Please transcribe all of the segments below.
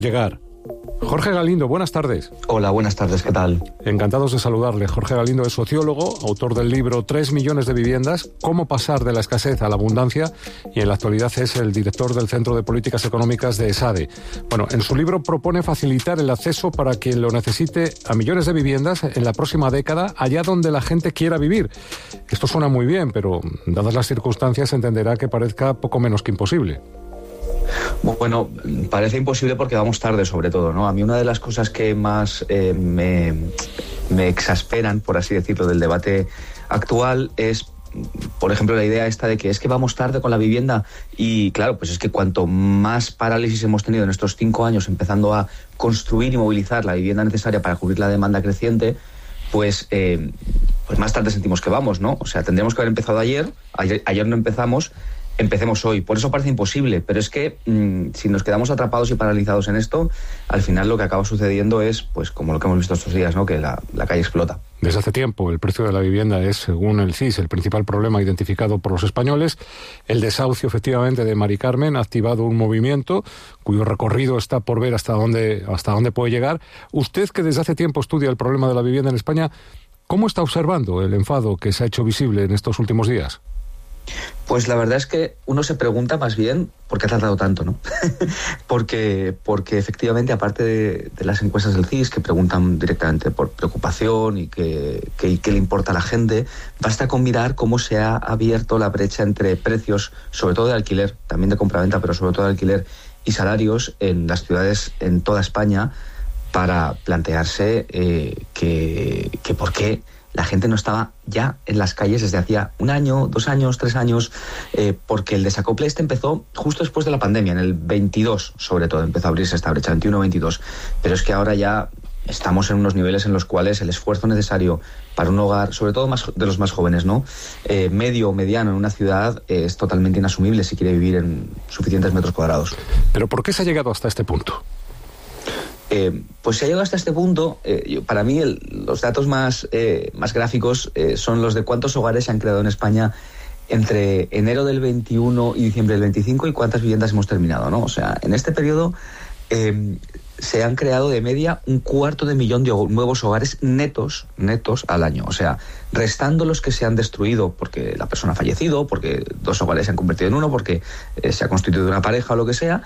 Llegar. Jorge Galindo, buenas tardes. Hola, buenas tardes, ¿qué tal? Encantados de saludarle. Jorge Galindo es sociólogo, autor del libro 3 millones de viviendas, cómo pasar de la escasez a la abundancia, y en la actualidad es el director del Centro de Políticas Económicas de ESADE. Bueno, en su libro propone facilitar el acceso para quien lo necesite a millones de viviendas en la próxima década, allá donde la gente quiera vivir. Esto suena muy bien, pero dadas las circunstancias se entenderá que parezca poco menos que imposible. Bueno, parece imposible porque vamos tarde, sobre todo, ¿no? A mí una de las cosas que más me exasperan, por así decirlo, del debate actual es, por ejemplo, la idea esta de que es que vamos tarde con la vivienda. Y claro, pues es que cuanto más parálisis hemos tenido en estos 5 años empezando a construir y movilizar la vivienda necesaria para cubrir la demanda creciente, pues más tarde sentimos que vamos, ¿no? O sea, tendríamos que haber empezado ayer no empezamos. Empecemos hoy. Por eso parece imposible, pero es que si nos quedamos atrapados y paralizados en esto, al final lo que acaba sucediendo es, pues como lo que hemos visto estos días, ¿no? Que la calle explota. Desde hace tiempo el precio de la vivienda es, según el CIS, el principal problema identificado por los españoles. El desahucio, efectivamente, de Mari Carmen ha activado un movimiento cuyo recorrido está por ver hasta dónde puede llegar. Usted, que desde hace tiempo estudia el problema de la vivienda en España, ¿cómo está observando el enfado que se ha hecho visible en estos últimos días? Pues la verdad es que uno se pregunta más bien por qué ha tardado tanto, ¿no? porque efectivamente, aparte de las encuestas del CIS que preguntan directamente por preocupación y qué le importa a la gente, basta con mirar cómo se ha abierto la brecha entre precios, sobre todo de alquiler, también de compraventa, pero sobre todo de alquiler, y salarios en las ciudades en toda España, para plantearse que por qué la gente no estaba ya en las calles desde hacía 1 año, 2 años, 3 años, porque el desacople empezó justo después de la pandemia, en el 22 sobre todo, empezó a abrirse esta brecha, 21-22, pero es que ahora ya estamos en unos niveles en los cuales el esfuerzo necesario para un hogar, sobre todo de los más jóvenes, ¿no? Medio o mediano en una ciudad, es totalmente inasumible si quiere vivir en suficientes metros cuadrados. ¿Pero por qué se ha llegado hasta este punto? Pues se ha llegado hasta este punto. Para mí los datos más gráficos son los de cuántos hogares se han creado en España entre enero del 21 y diciembre del 25 y cuántas viviendas hemos terminado, ¿no? O sea, en este periodo se han creado de media 250.000 de nuevos hogares netos al año. O sea, restando los que se han destruido porque la persona ha fallecido, porque 2 hogares se han convertido en uno, porque se ha constituido una pareja o lo que sea,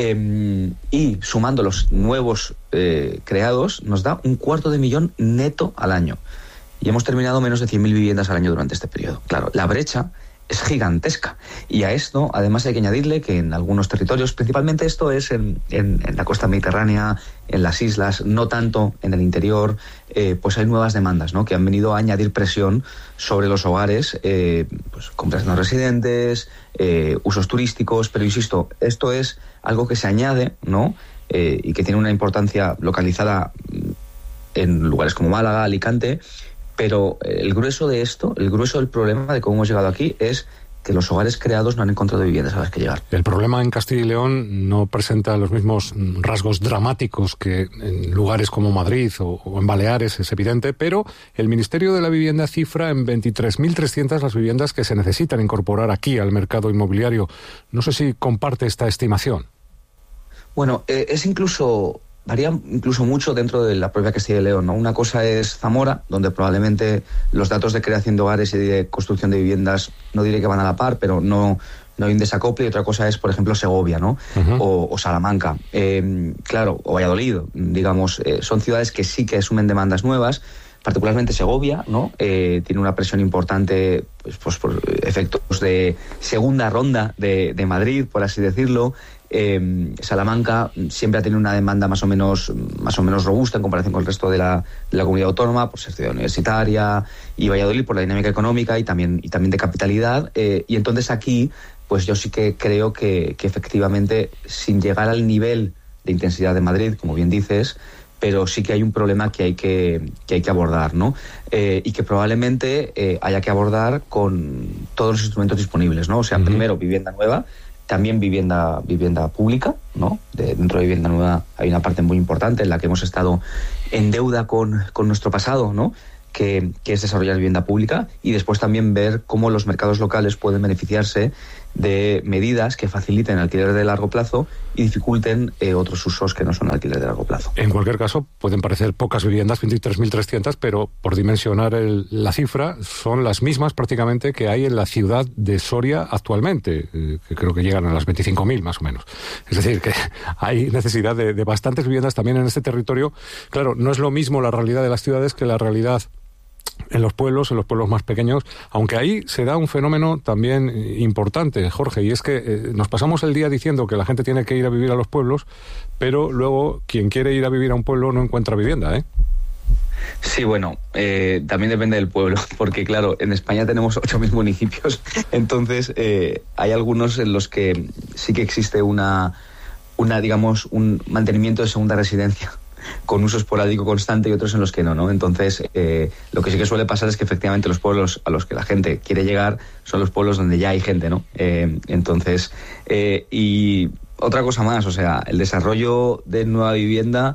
y sumando los nuevos creados, nos da 250.000 neto al año. Y hemos terminado menos de 100.000 viviendas al año durante este periodo. Claro, la brecha es gigantesca. Y a esto, además, hay que añadirle que en algunos territorios, principalmente esto es en la costa mediterránea, en las islas, no tanto en el interior, pues hay nuevas demandas, ¿no? Que han venido a añadir presión sobre los hogares, pues compras no residentes, usos turísticos, pero insisto, esto es algo que se añade, ¿no? Y que tiene una importancia localizada en lugares como Málaga, Alicante. Pero el grueso de esto, el grueso del problema de cómo hemos llegado aquí es que los hogares creados no han encontrado viviendas a las que llegar. El problema en Castilla y León no presenta los mismos rasgos dramáticos que en lugares como Madrid o en Baleares, es evidente, pero el Ministerio de la Vivienda cifra en 23.300 las viviendas que se necesitan incorporar aquí al mercado inmobiliario. No sé si comparte esta estimación. Bueno, varía incluso mucho dentro de la propia Castilla y León, ¿no? Una cosa es Zamora, donde probablemente los datos de creación de hogares y de construcción de viviendas, no diré que van a la par, pero no hay un desacople. Y otra cosa es, por ejemplo, Segovia, ¿no? Uh-huh. O Salamanca, claro, o Valladolid, digamos, son ciudades que sí que asumen demandas nuevas. Particularmente Segovia, ¿no? Tiene una presión importante, pues por efectos de segunda ronda de Madrid, por así decirlo. Salamanca siempre ha tenido una demanda más o menos robusta en comparación con el resto de la comunidad autónoma, por ser ciudad universitaria, y Valladolid por la dinámica económica y también de capitalidad. Y entonces aquí, pues yo sí que creo que efectivamente, sin llegar al nivel de intensidad de Madrid, como bien dices, pero sí que hay un problema que hay que abordar, ¿no? Y que probablemente haya que abordar con todos los instrumentos disponibles, ¿no? O sea, primero vivienda nueva, también vivienda pública, ¿no? Dentro de vivienda nueva hay una parte muy importante en la que hemos estado en deuda con nuestro pasado, ¿no? Que es desarrollar vivienda pública, y después también ver cómo los mercados locales pueden beneficiarse de medidas que faciliten el alquiler de largo plazo y dificulten otros usos que no son alquiler de largo plazo. En cualquier caso, pueden parecer pocas viviendas, 23.300, pero por dimensionar la cifra, son las mismas prácticamente que hay en la ciudad de Soria actualmente, que creo que llegan a las 25.000 más o menos. Es decir, que hay necesidad de bastantes viviendas también en este territorio. Claro, no es lo mismo la realidad de las ciudades que la realidad en los pueblos más pequeños, aunque ahí se da un fenómeno también importante, Jorge, y es que nos pasamos el día diciendo que la gente tiene que ir a vivir a los pueblos, pero luego quien quiere ir a vivir a un pueblo no encuentra vivienda, ¿eh? Sí, bueno, también depende del pueblo, porque claro, en España tenemos 8.000 municipios, entonces hay algunos en los que sí que existe digamos, un mantenimiento de segunda residencia con uso esporádico constante y otros en los que no. Entonces, lo que sí que suele pasar es que efectivamente los pueblos a los que la gente quiere llegar son los pueblos donde ya hay gente, ¿no? Y otra cosa más, o sea, el desarrollo de nueva vivienda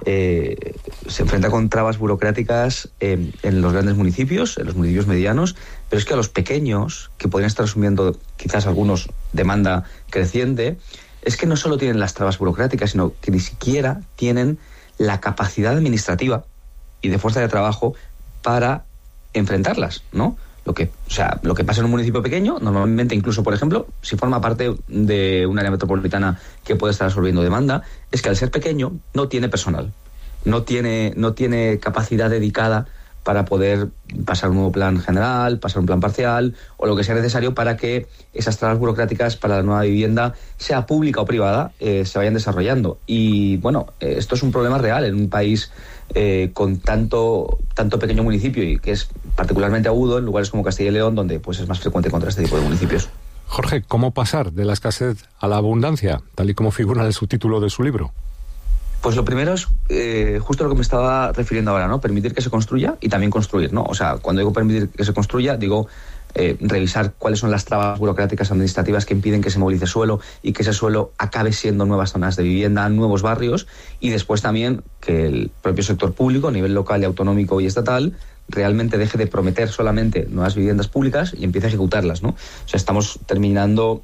se enfrenta con trabas burocráticas en los grandes municipios, en los municipios medianos, pero es que a los pequeños, que podrían estar asumiendo quizás algunos demanda creciente, es que no solo tienen las trabas burocráticas, sino que ni siquiera tienen la capacidad administrativa y de fuerza de trabajo para enfrentarlas, ¿no? Lo que pasa en un municipio pequeño, normalmente incluso, por ejemplo, si forma parte de un área metropolitana que puede estar absorbiendo demanda, es que al ser pequeño no tiene personal, no tiene capacidad dedicada para poder pasar un nuevo plan general, pasar un plan parcial o lo que sea necesario para que esas trabas burocráticas para la nueva vivienda, sea pública o privada, se vayan desarrollando. Y bueno, esto es un problema real en un país con tanto pequeño municipio y que es particularmente agudo en lugares como Castilla y León, donde pues es más frecuente encontrar este tipo de municipios. Jorge, ¿cómo pasar de la escasez a la abundancia, tal y como figura en el subtítulo de su libro? Pues lo primero es justo lo que me estaba refiriendo ahora, ¿no? Permitir que se construya y también construir, ¿no? O sea, cuando digo permitir que se construya, digo revisar cuáles son las trabas burocráticas administrativas que impiden que se movilice suelo y que ese suelo acabe siendo nuevas zonas de vivienda, nuevos barrios, y después también que el propio sector público, a nivel local y autonómico y estatal, realmente deje de prometer solamente nuevas viviendas públicas y empiece a ejecutarlas, ¿no? O sea, estamos terminando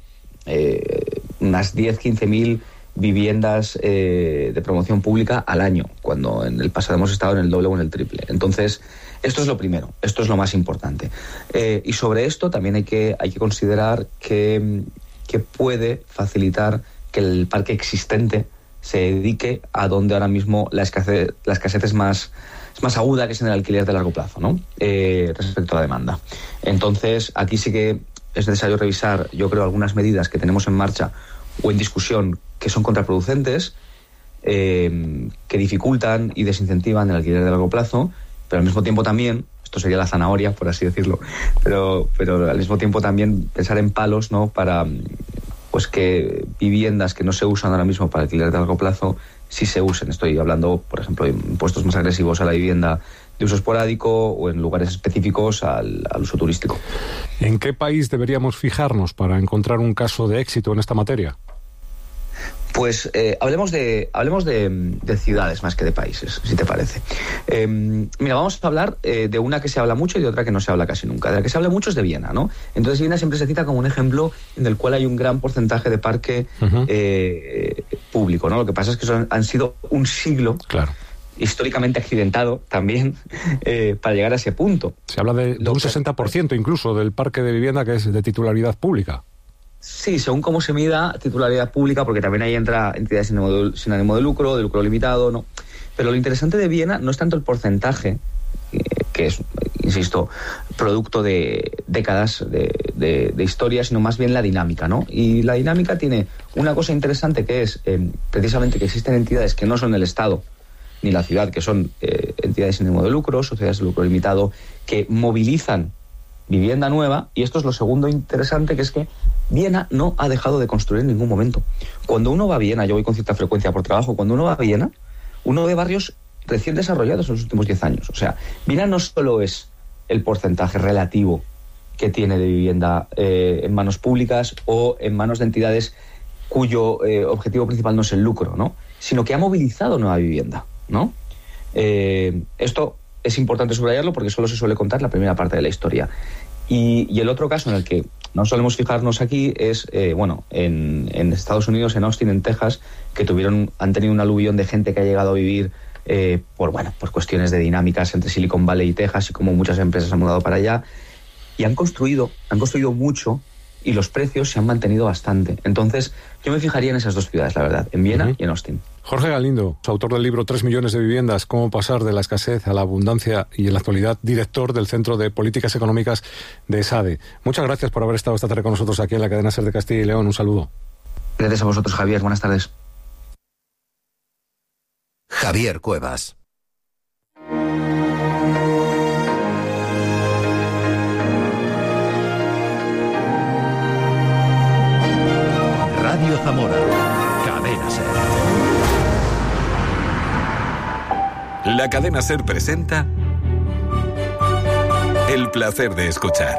unas 10-15.000 viviendas de promoción pública al año, cuando en el pasado hemos estado en el doble o en el triple. Entonces, esto es lo primero, esto es lo más importante. Y sobre esto también hay que considerar que puede facilitar que el parque existente se dedique a donde ahora mismo la escasez es más aguda, que es en el alquiler de largo plazo, ¿no? Respecto a la demanda. Entonces, aquí sí que es necesario revisar, yo creo, algunas medidas que tenemos en marcha o en discusión que son contraproducentes, que dificultan y desincentivan el alquiler de largo plazo, pero al mismo tiempo también, esto sería la zanahoria, por así decirlo, pero al mismo tiempo también pensar en palos, ¿no? Para pues que viviendas que no se usan ahora mismo para alquiler de largo plazo sí se usen. Estoy hablando, por ejemplo, de impuestos más agresivos a la vivienda de uso esporádico o en lugares específicos al uso turístico. ¿En qué país deberíamos fijarnos para encontrar un caso de éxito en esta materia? Pues hablemos de ciudades más que de países, si te parece. Mira, vamos a hablar de una que se habla mucho y de otra que no se habla casi nunca. De la que se habla mucho es de Viena, ¿no? Entonces Viena siempre se cita como un ejemplo en el cual hay un gran porcentaje de parque público, ¿no? Lo que pasa es que han sido un siglo, claro, históricamente accidentado también para llegar a ese punto. Se habla de un 60% incluso del parque de vivienda que es de titularidad pública. Sí, según cómo se mida titularidad pública, porque también ahí entra entidades sin ánimo de lucro limitado, ¿no? Pero lo interesante de Viena no es tanto el porcentaje, que es, insisto, producto de décadas de historia, sino más bien la dinámica, ¿no? Y la dinámica tiene una cosa interesante que es precisamente que existen entidades que no son el Estado ni la ciudad, que son entidades sin ánimo de lucro, sociedades de lucro limitado, que movilizan vivienda nueva, y esto es lo segundo interesante, que es que Viena no ha dejado de construir en ningún momento. Cuando uno va a Viena, yo voy con cierta frecuencia por trabajo, cuando uno va a Viena, uno ve barrios recién desarrollados en los últimos 10 años. O sea, Viena no solo es el porcentaje relativo que tiene de vivienda en manos públicas o en manos de entidades cuyo objetivo principal no es el lucro, ¿no? Sino que ha movilizado nueva vivienda, ¿no? Esto es importante subrayarlo porque solo se suele contar la primera parte de la historia. Y el otro caso en el que no solemos fijarnos aquí es, en Estados Unidos, en Austin, en Texas, que han tenido un aluvión de gente que ha llegado a vivir por cuestiones de dinámicas entre Silicon Valley y Texas, y como muchas empresas han mudado para allá, y han construido mucho, y los precios se han mantenido bastante. Entonces, yo me fijaría en esas dos ciudades, la verdad, en Viena y en Austin. Jorge Galindo, autor del libro 3 millones de viviendas, cómo pasar de la escasez a la abundancia, y en la actualidad director del Centro de Políticas Económicas de ESADE. Muchas gracias por haber estado esta tarde con nosotros aquí en la cadena SER de Castilla y León. Un saludo. Gracias a vosotros, Javier. Buenas tardes. Javier Cuevas. Radio Zamora. Cadena SER. La cadena SER presenta El placer de escuchar.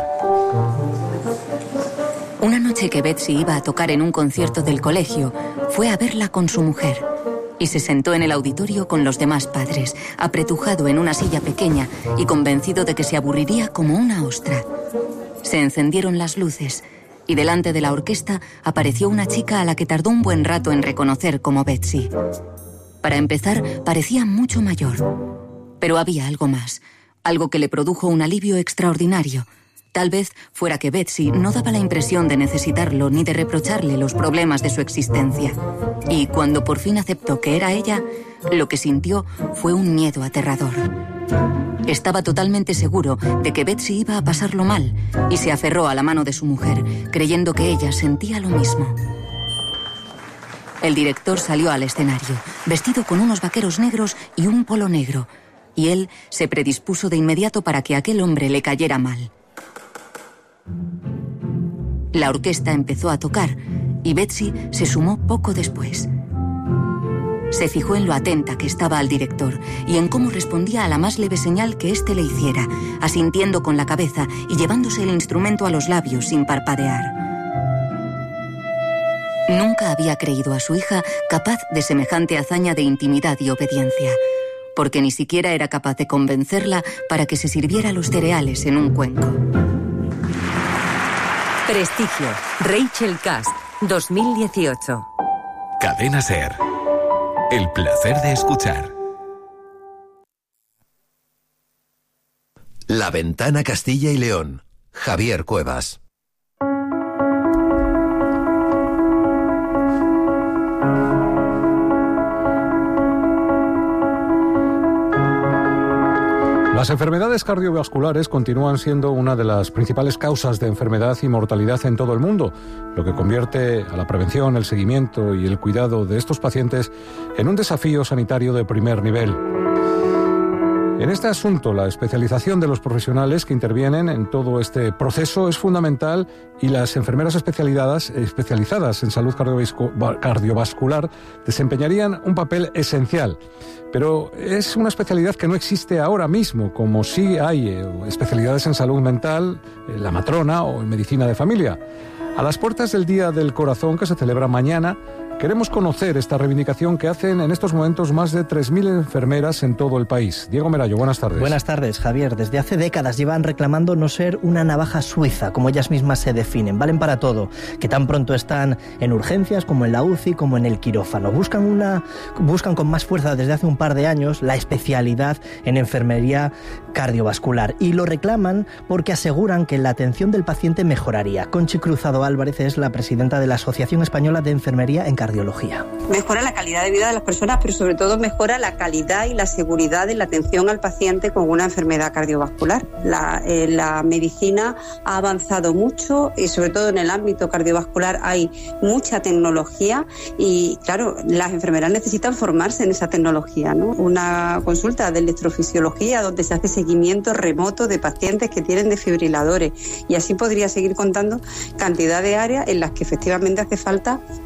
Una noche que Betsy iba a tocar en un concierto del colegio, fue a verla con su mujer y se sentó en el auditorio con los demás padres, apretujado en una silla pequeña y convencido de que se aburriría como una ostra. Se encendieron las luces y delante de la orquesta apareció una chica a la que tardó un buen rato en reconocer como Betsy. Para empezar, parecía mucho mayor. Pero había algo más, algo que le produjo un alivio extraordinario. Tal vez fuera que Betsy no daba la impresión de necesitarlo ni de reprocharle los problemas de su existencia. Y cuando por fin aceptó que era ella, lo que sintió fue un miedo aterrador. Estaba totalmente seguro de que Betsy iba a pasarlo mal y se aferró a la mano de su mujer, creyendo que ella sentía lo mismo. El director salió al escenario, vestido con unos vaqueros negros y un polo negro, y él se predispuso de inmediato para que aquel hombre le cayera mal. La orquesta empezó a tocar y Betsy se sumó poco después. Se fijó en lo atenta que estaba al director y en cómo respondía a la más leve señal que éste le hiciera, asintiendo con la cabeza y llevándose el instrumento a los labios sin parpadear. Nunca había creído a su hija capaz de semejante hazaña de intimidad y obediencia, porque ni siquiera era capaz de convencerla para que se sirviera los cereales en un cuenco. Prestigio, Rachel Cast, 2018. Cadena SER. El placer de escuchar. La Ventana Castilla y León. Javier Cuevas. Las enfermedades cardiovasculares continúan siendo una de las principales causas de enfermedad y mortalidad en todo el mundo, lo que convierte a la prevención, el seguimiento y el cuidado de estos pacientes en un desafío sanitario de primer nivel. En este asunto, la especialización de los profesionales que intervienen en todo este proceso es fundamental, y las enfermeras especializadas en salud cardiovascular desempeñarían un papel esencial. Pero es una especialidad que no existe ahora mismo, como sí hay especialidades en salud mental, la matrona o en medicina de familia. A las puertas del Día del Corazón, que se celebra mañana, queremos conocer esta reivindicación que hacen en estos momentos más de 3.000 enfermeras en todo el país. Diego Merayo, buenas tardes. Buenas tardes, Javier. Desde hace décadas llevan reclamando no ser una navaja suiza, como ellas mismas se definen. Valen para todo, que tan pronto están en urgencias como en la UCI, como en el quirófano. Buscan con más fuerza desde hace un par de años la especialidad en enfermería cardiovascular. Y lo reclaman porque aseguran que la atención del paciente mejoraría. Conchi Cruzado Álvarez es la presidenta de la Asociación Española de Enfermería en Cardiología. Mejora la calidad de vida de las personas, pero sobre todo mejora la calidad y la seguridad de la atención al paciente con una enfermedad cardiovascular. La medicina ha avanzado mucho y sobre todo en el ámbito cardiovascular hay mucha tecnología y claro, las enfermeras necesitan formarse en esa tecnología, ¿no? Una consulta de electrofisiología donde se hace seguimiento remoto de pacientes que tienen desfibriladores, y así podría seguir contando cantidad de áreas en las que efectivamente hace falta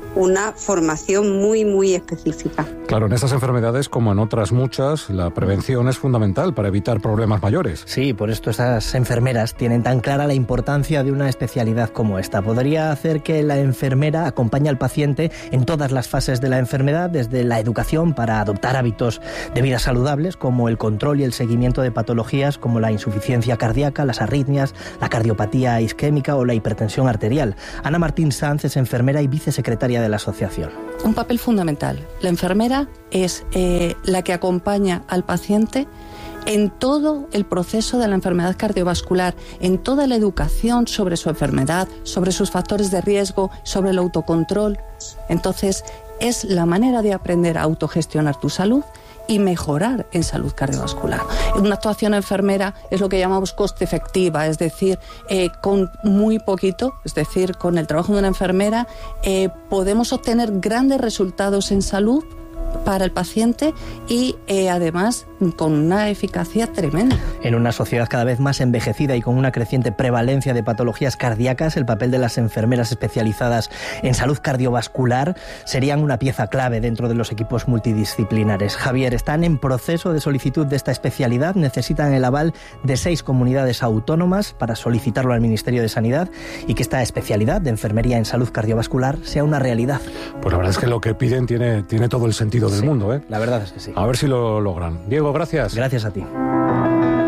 una formación muy, muy específica. Claro, en estas enfermedades, como en otras muchas, la prevención es fundamental para evitar problemas mayores. Sí, por esto estas enfermeras tienen tan clara la importancia de una especialidad como esta. Podría hacer que la enfermera acompañe al paciente en todas las fases de la enfermedad, desde la educación para adoptar hábitos de vida saludables, como el control y el seguimiento de patologías como la insuficiencia cardíaca, las arritmias, la cardiopatía isquémica o la hipertensión arterial. Ana Martín Sanz es enfermera y vicesecretaria de la asociación. Un papel fundamental. La enfermera es la que acompaña al paciente en todo el proceso de la enfermedad cardiovascular, en toda la educación sobre su enfermedad, sobre sus factores de riesgo, sobre el autocontrol. Entonces, es la manera de aprender a autogestionar tu salud y mejorar en salud cardiovascular. Una actuación enfermera es lo que llamamos coste efectiva, es decir, con muy poquito, es decir, con el trabajo de una enfermera, podemos obtener grandes resultados en salud para el paciente y además con una eficacia tremenda. En una sociedad cada vez más envejecida y con una creciente prevalencia de patologías cardíacas, el papel de las enfermeras especializadas en salud cardiovascular serían una pieza clave dentro de los equipos multidisciplinares. Javier, están en proceso de solicitud de esta especialidad, necesitan el aval de 6 comunidades autónomas para solicitarlo al Ministerio de Sanidad y que esta especialidad de enfermería en salud cardiovascular sea una realidad. Pues la verdad es que lo que piden tiene todo el sentido del mundo, ¿eh? La verdad es que sí. A ver si lo logran. Diego, gracias. Gracias a ti.